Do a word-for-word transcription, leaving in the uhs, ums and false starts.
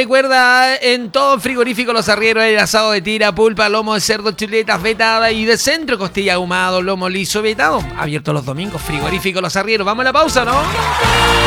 Recuerda, en todo frigorífico Los Arrieros, el asado de tira, pulpa, lomo de cerdo, chuletas, vetada y de centro, costilla ahumado, lomo liso, vetado. Abierto los domingos, frigorífico Los Arrieros. Vamos a la pausa, ¿no?